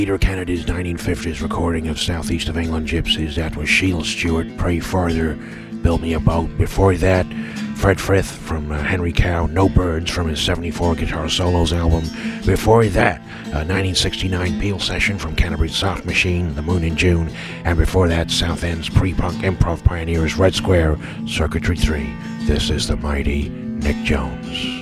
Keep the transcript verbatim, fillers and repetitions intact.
Peter Kennedy's nineteen fifties recording of Southeast of England Gypsies. That was Sheila Stewart, Pray Further, Build Me a Boat. Before that, Fred Frith from uh, Henry Cow, No Birds from his seventy-four Guitar Solos album. Before that, a nineteen sixty-nine Peel session from Canterbury's Soft Machine, The Moon in June. And before that, Southend's pre-punk improv pioneers, Red Square, Circuitry three. This is the mighty Nick Jones.